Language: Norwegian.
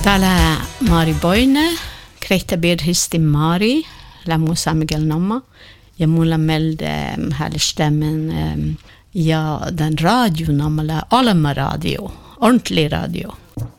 Tala Mari Boine, Kreta Bir Histi Mari, La Musa Miguel Nomma. Jag mulla melde här stämmen ja den radio namala Alma radio, ordentlig radio.